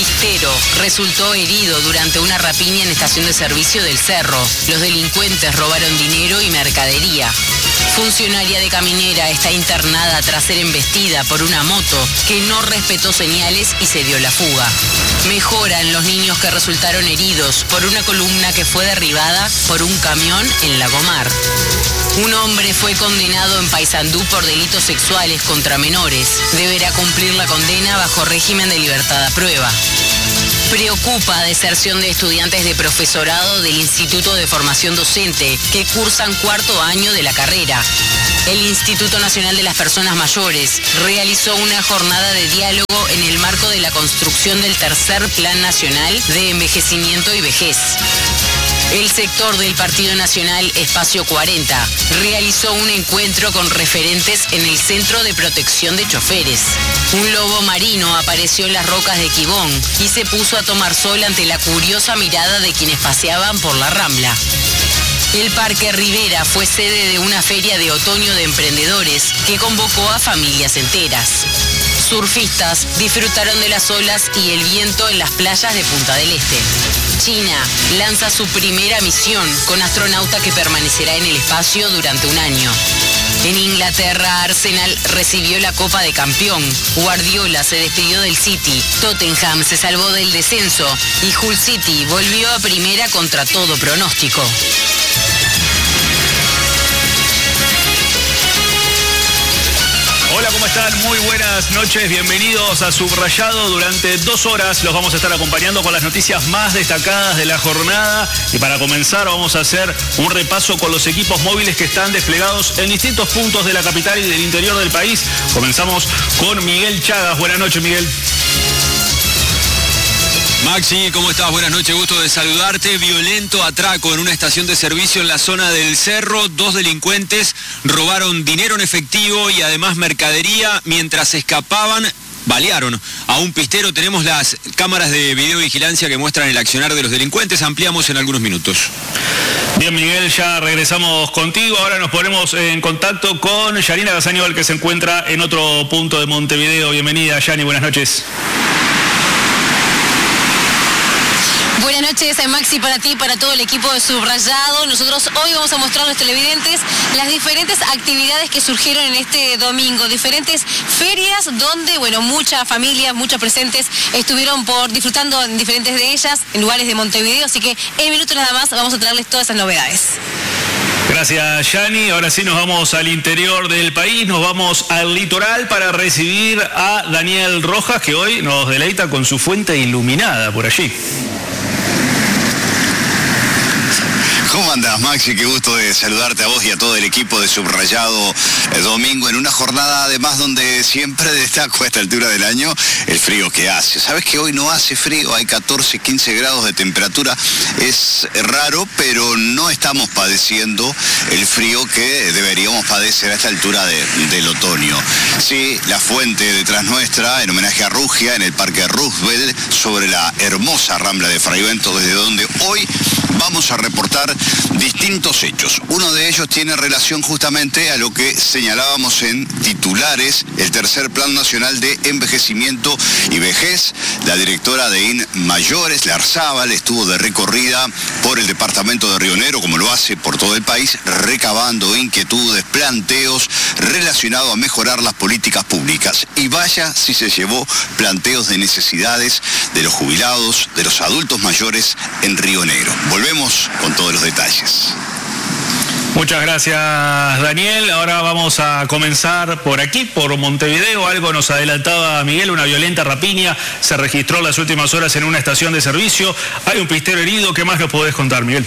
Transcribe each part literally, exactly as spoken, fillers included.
pistero resultó herido durante una rapiña en estación de servicio del Cerro. Los delincuentes robaron dinero y mercadería. Funcionaria de Caminera está internada tras ser embestida por una moto que no respetó señales y se dio la fuga. Mejoran los niños que resultaron heridos por una columna que fue derribada por un camión en Lagomar. Un hombre fue condenado en Paysandú por delitos sexuales contra menores. Deberá cumplir la condena bajo régimen de libertad a prueba. Preocupa deserción de estudiantes de profesorado del Instituto de Formación Docente que cursan cuarto año de la carrera. El Instituto Nacional de las Personas Mayores realizó una jornada de diálogo en el marco de la construcción del tercer Plan Nacional de Envejecimiento y Vejez. El sector del Partido Nacional Espacio cuarenta realizó un encuentro con referentes en el Centro de Protección de Choferes. Un lobo marino apareció en las rocas de Quibón y se puso a tomar sol ante la curiosa mirada de quienes paseaban por la Rambla. El Parque Rivera fue sede de una feria de otoño de emprendedores que convocó a familias enteras. Surfistas disfrutaron de las olas y el viento en las playas de Punta del Este. China lanza su primera misión con astronauta que permanecerá en el espacio durante un año. En Inglaterra, Arsenal recibió la Copa de Campeón. Guardiola se despidió del City. Tottenham se salvó del descenso y Hull City volvió a primera contra todo pronóstico. Hola, ¿cómo están? Muy buenas noches, bienvenidos a Subrayado. Durante dos horas los vamos a estar acompañando con las noticias más destacadas de la jornada. Y para comenzar vamos a hacer un repaso con los equipos móviles que están desplegados en distintos puntos de la capital y del interior del país. Comenzamos con Miguel Chagas. Buenas noches, Miguel. Maxi, ¿cómo estás? Buenas noches, gusto de saludarte. Violento atraco en una estación de servicio en la zona del Cerro. Dos delincuentes robaron dinero en efectivo y además mercadería. Mientras escapaban, balearon a un pistero. Tenemos las cámaras de videovigilancia que muestran el accionar de los delincuentes. Ampliamos en algunos minutos. Bien, Miguel, ya regresamos contigo. Ahora nos ponemos en contacto con Yanina Gazañol, que se encuentra en otro punto de Montevideo. Bienvenida, Yani, buenas noches. Buenas noches, Maxi, para ti y para todo el equipo de Subrayado. Nosotros hoy vamos a mostrar a los televidentes las diferentes actividades que surgieron en este domingo, diferentes ferias donde, bueno, muchas familias, muchos presentes estuvieron por disfrutando en diferentes de ellas, en lugares de Montevideo, así que en minutos nada más vamos a traerles todas esas novedades. Gracias, Yani. Ahora sí nos vamos al interior del país, nos vamos al litoral para recibir a Daniel Rojas, que hoy nos deleita con su fuente iluminada por allí. ¿Cómo andás, Maxi? Qué gusto de saludarte a vos y a todo el equipo de Subrayado el domingo en una jornada además donde siempre destaco a esta altura del año el frío que hace. Sabes que hoy no hace frío, hay catorce, quince grados de temperatura, es raro, pero no estamos padeciendo el frío que deberíamos padecer a esta altura de, del otoño. Sí, la fuente detrás nuestra, en homenaje a Rugia, en el Parque Roosevelt, sobre la hermosa Rambla de Fraivento, desde donde hoy vamos a reportar distintos hechos. Uno de ellos tiene relación justamente a lo que señalábamos en titulares, el tercer Plan Nacional de Envejecimiento y Vejez. La directora de I N Mayores, Larzábal, estuvo de recorrida por el departamento de Río Negro, como lo hace por todo el país, recabando inquietudes, planteos relacionados a mejorar las políticas públicas. Y vaya si se llevó planteos de necesidades de los jubilados, de los adultos mayores en Río Negro. Volvemos con todos los detalles. Muchas gracias, Daniel. Ahora vamos a comenzar por aquí, por Montevideo. Algo nos adelantaba Miguel, una violenta rapiña se registró en las últimas horas en una estación de servicio. Hay un pistero herido. ¿Qué más nos podés contar, Miguel?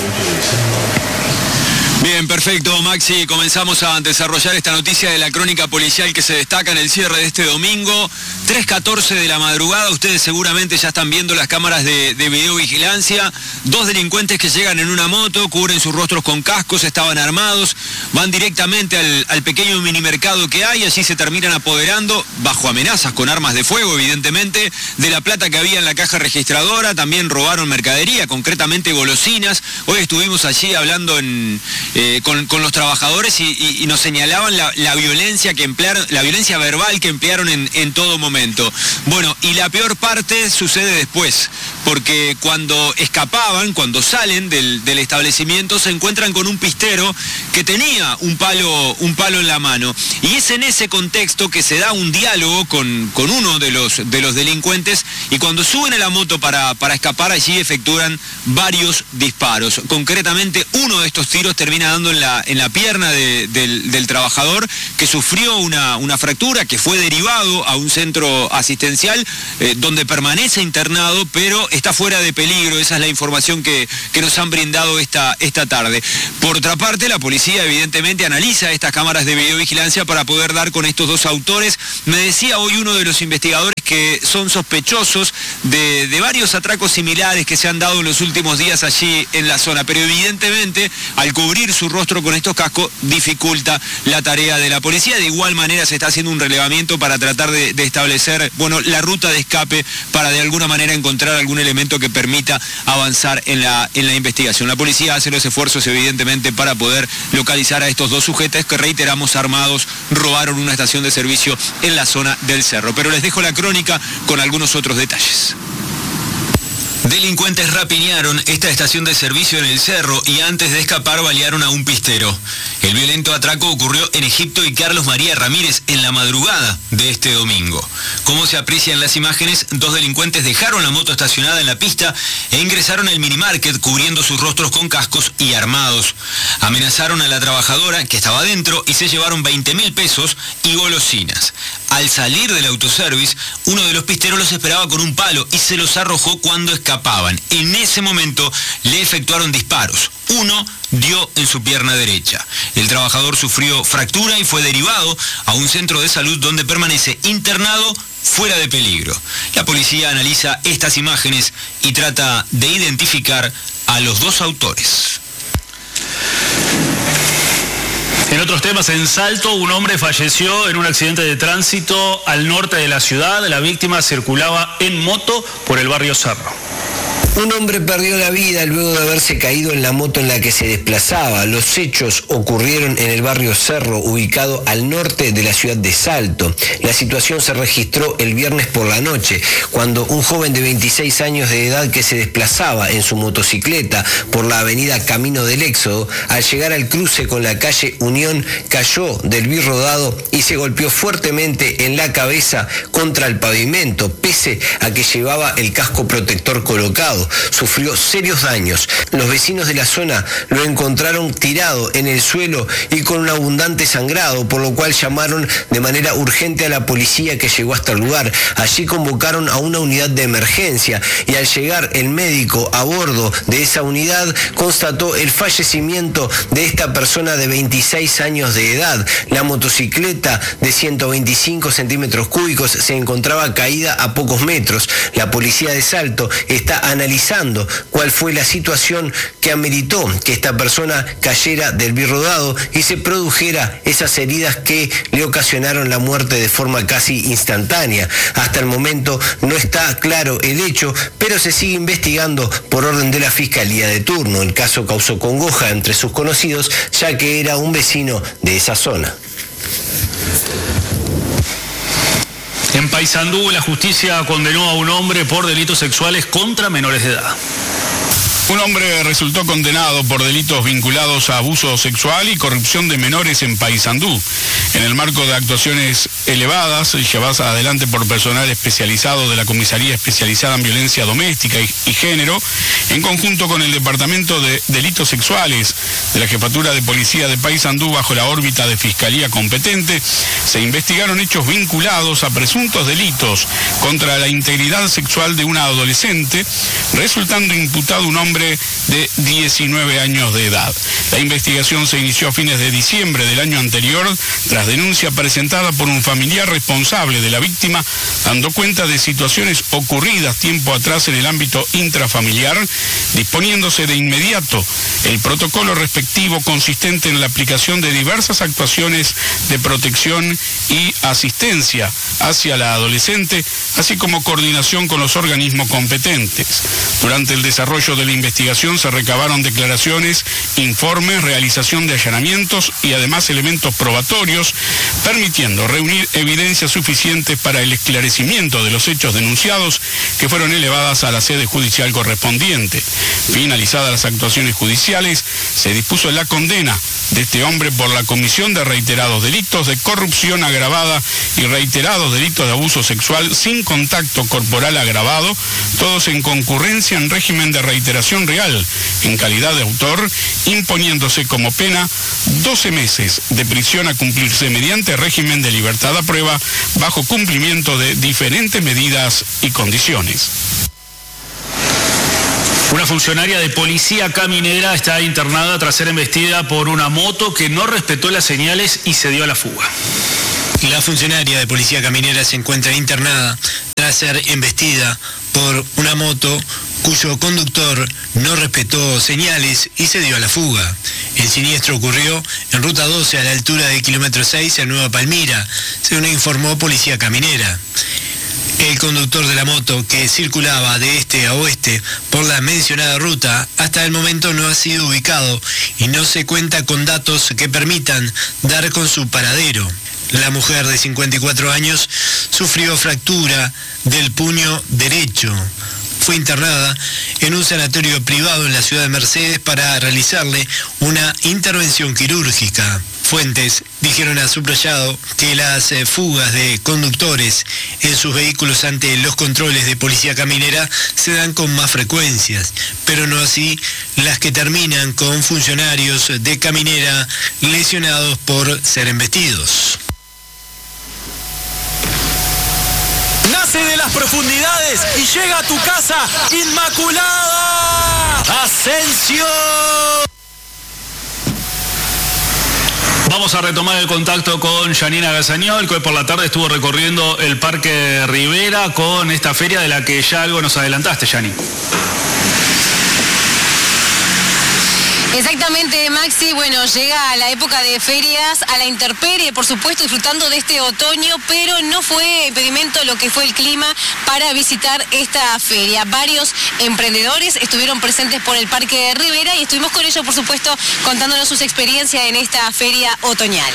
Bien, perfecto, Maxi. Comenzamos a desarrollar esta noticia de la crónica policial que se destaca en el cierre de este domingo. tres catorce de la madrugada, ustedes seguramente ya están viendo las cámaras de, de videovigilancia. Dos delincuentes que llegan en una moto, cubren sus rostros con cascos, estaban armados, van directamente al, al pequeño minimercado que hay, allí se terminan apoderando, bajo amenazas con armas de fuego, evidentemente, de la plata que había en la caja registradora. También robaron mercadería, concretamente golosinas. Hoy estuvimos allí hablando en... eh, con, con los trabajadores y, y, y nos señalaban la, la violencia que emplearon, la violencia verbal que emplearon en, en todo momento. Bueno, y la peor parte sucede después, porque cuando escapaban, cuando salen del, del establecimiento, se encuentran con un pistero que tenía un palo, un palo en la mano. Y es en ese contexto que se da un diálogo con, con uno de los, de los delincuentes, y cuando suben a la moto para, para escapar, allí efectúan varios disparos. Concretamente, uno de estos tiros termina dando en la, en la pierna de, del, del trabajador, que sufrió una, una fractura, que fue derivado a un centro asistencial, eh, donde permanece internado, pero está fuera de peligro. Esa es la información que, que nos han brindado esta, esta tarde. Por otra parte, la policía evidentemente analiza estas cámaras de videovigilancia para poder dar con estos dos autores. Me decía hoy uno de los investigadores que son sospechosos de, de varios atracos similares que se han dado en los últimos días allí en la zona, pero evidentemente al cubrir su rostro con estos cascos dificulta la tarea de la policía. De igual manera se está haciendo un relevamiento para tratar de, de establecer, bueno, la ruta de escape, para de alguna manera encontrar algún elemento que permita avanzar en la, en la investigación. La policía hace los esfuerzos evidentemente para poder localizar a estos dos sujetos que, reiteramos, armados, robaron una estación de servicio en la zona del Cerro. Pero les dejo la crónica con algunos otros detalles. Delincuentes rapiñaron esta estación de servicio en el Cerro y antes de escapar balearon a un pistero. El violento atraco ocurrió en Egipto y Carlos María Ramírez en la madrugada de este domingo. Como se aprecia en las imágenes, dos delincuentes dejaron la moto estacionada en la pista e ingresaron al minimarket cubriendo sus rostros con cascos y armados. Amenazaron a la trabajadora que estaba adentro y se llevaron veinte mil pesos y golosinas. Al salir del autoservice, uno de los pisteros los esperaba con un palo y se los arrojó cuando escapaban. En ese momento le efectuaron disparos. Uno dio en su pierna derecha. El trabajador sufrió fractura y fue derivado a un centro de salud donde permanece internado fuera de peligro. La policía analiza estas imágenes y trata de identificar a los dos autores. En otros temas, en Salto, un hombre falleció en un accidente de tránsito al norte de la ciudad. La víctima circulaba en moto por el barrio Cerro. Un hombre perdió la vida luego de haberse caído en la moto en la que se desplazaba. Los hechos ocurrieron en el barrio Cerro, ubicado al norte de la ciudad de Salto. La situación se registró el viernes por la noche, cuando un joven de veintiséis años de edad que se desplazaba en su motocicleta por la avenida Camino del Éxodo, al llegar al cruce con la calle Unión, cayó del birrodado y se golpeó fuertemente en la cabeza contra el pavimento, pese a que llevaba el casco protector colocado. Sufrió serios daños. Los vecinos de la zona lo encontraron tirado en el suelo y con un abundante sangrado, por lo cual llamaron de manera urgente a la policía, que llegó hasta el lugar. Allí convocaron a una unidad de emergencia y al llegar el médico a bordo de esa unidad constató el fallecimiento de esta persona de veintiséis años de edad. La motocicleta de ciento veinticinco centímetros cúbicos se encontraba caída a pocos metros. La policía de Salto está analizando cuál fue la situación que ameritó que esta persona cayera del birrodado y se produjera esas heridas que le ocasionaron la muerte de forma casi instantánea. Hasta el momento no está claro el hecho, pero se sigue investigando por orden de la Fiscalía de turno. El caso causó congoja entre sus conocidos, ya que era un vecino de esa zona. En Paysandú, la justicia condenó a un hombre por delitos sexuales contra menores de edad. Un hombre resultó condenado por delitos vinculados a abuso sexual y corrupción de menores en Paysandú. En el marco de actuaciones elevadas llevadas adelante por personal especializado de la Comisaría Especializada en Violencia Doméstica y, y Género, en conjunto con el Departamento de Delitos Sexuales de la Jefatura de Policía de Paysandú, bajo la órbita de Fiscalía competente, se investigaron hechos vinculados a presuntos delitos contra la integridad sexual de una adolescente, resultando imputado un hombre de diecinueve años de edad. La investigación se inició a fines de diciembre del año anterior, tras denuncia presentada por un familiar responsable de la víctima, dando cuenta de situaciones ocurridas tiempo atrás en el ámbito intrafamiliar, disponiéndose de inmediato el protocolo respectivo, consistente en la aplicación de diversas actuaciones de protección y asistencia hacia la adolescente, así como coordinación con los organismos competentes. Durante el desarrollo de la investigación, investigación se recabaron declaraciones, informes, realización de allanamientos y además elementos probatorios, permitiendo reunir evidencias suficientes para el esclarecimiento de los hechos denunciados, que fueron elevadas a la sede judicial correspondiente. Finalizadas las actuaciones judiciales, se dispuso la condena de este hombre por la comisión de reiterados delitos de corrupción agravada y reiterados delitos de abuso sexual sin contacto corporal agravado, todos en concurrencia en régimen de reiteración real, en calidad de autor, imponiéndose como pena doce meses de prisión a cumplirse mediante régimen de libertad a prueba bajo cumplimiento de diferentes medidas y condiciones. Una funcionaria de policía caminera está internada tras ser embestida por una moto que no respetó las señales y se dio a la fuga. La funcionaria de policía caminera se encuentra internada tras ser embestida por una moto cuyo conductor no respetó señales y se dio a la fuga. El siniestro ocurrió en Ruta doce a la altura de kilómetro seis en Nueva Palmira, según informó Policía Caminera. El conductor de la moto, que circulaba de este a oeste por la mencionada ruta, hasta el momento no ha sido ubicado y no se cuenta con datos que permitan dar con su paradero. La mujer de cincuenta y cuatro años sufrió fractura del puño derecho. Fue internada en un sanatorio privado en la ciudad de Mercedes para realizarle una intervención quirúrgica. Fuentes dijeron a Subrayado que las eh, fugas de conductores en sus vehículos ante los controles de policía caminera se dan con más frecuencias, pero no así las que terminan con funcionarios de caminera lesionados por ser embestidos. Nace de las profundidades y llega a tu casa inmaculada. ¡Asensio! Vamos a retomar el contacto con Janina Gazañol, que hoy por la tarde estuvo recorriendo el Parque Rivera con esta feria de la que ya algo nos adelantaste, Yani. Exactamente, Maxi. Bueno, llega la época de ferias, a la intemperie, por supuesto, disfrutando de este otoño, pero no fue impedimento lo que fue el clima para visitar esta feria. Varios emprendedores estuvieron presentes por el Parque Rivera y estuvimos con ellos, por supuesto, contándonos sus experiencias en esta feria otoñal.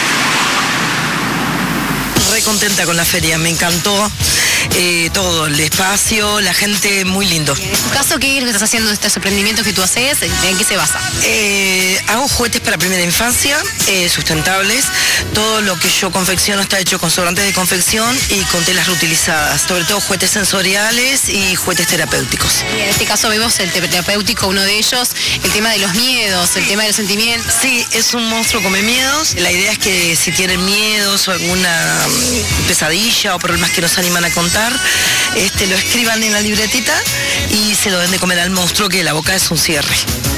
Re contenta con la feria, me encantó eh, todo, el espacio, la gente, muy lindo. En tu caso, ¿qué es lo que estás haciendo de estos emprendimientos que tú haces? ¿En qué se basa? Eh, hago juguetes para primera infancia, eh, sustentables. Todo lo que yo confecciono está hecho con sobrantes de confección y con telas reutilizadas, sobre todo juguetes sensoriales y juguetes terapéuticos. Y en este caso vemos el terapéutico, uno de ellos, el tema de los miedos, el tema de los sentimientos. Sí, es un monstruo come miedos. La idea es que si tienen miedos o alguna pesadilla o problemas que nos animan a contar, este, lo escriban en la libretita y se lo den de comer al monstruo, que la boca es un cierre.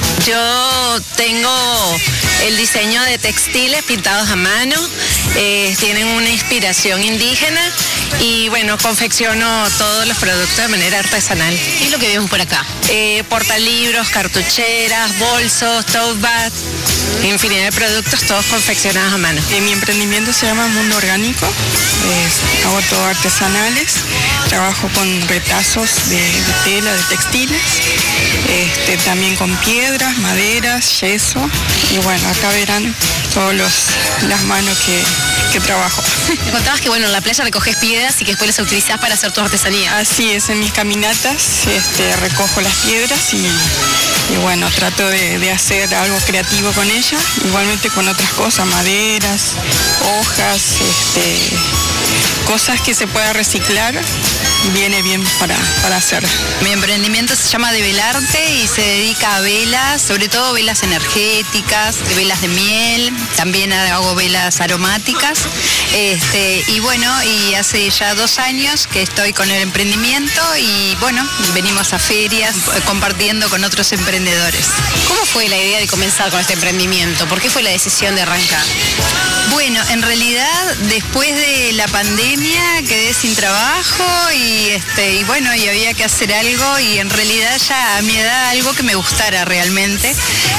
Yo tengo el diseño de textiles pintados a mano, eh, tienen una inspiración indígena y bueno, confecciono todos los productos de manera artesanal. ¿Qué es lo que vemos por acá? Eh, portalibros, cartucheras, bolsos, tote bag, infinidad de productos, todos confeccionados a mano. Eh, mi emprendimiento se llama Mundo Orgánico, eh, hago todo artesanales, trabajo con retazos de, de tela, de textiles, este, también con piedras, maderas, yeso, y bueno, acá verán todas las manos que, que trabajo. Me contabas que bueno, en la playa recoges piedras y que después las utilizás para hacer tu artesanía. Así es, en mis caminatas este, recojo las piedras y, y bueno, trato de, de hacer algo creativo con ellas, igualmente con otras cosas, maderas, hojas, este, cosas que se pueda reciclar, viene bien para, para hacer. Mi emprendimiento se llama Develarte y se dedica a velas, sobre todo velas energéticas, velas de miel, también hago velas aromáticas. Este, y bueno, y hace ya dos años que estoy con el emprendimiento y bueno, venimos a ferias compartiendo con otros emprendedores. ¿Cómo fue la idea de comenzar con este emprendimiento? ¿Por qué fue la decisión de arrancar? Bueno, en realidad después de la pandemia quedé sin trabajo y, este, y bueno, y había que hacer algo y en realidad ya a mi edad algo que me gustara realmente.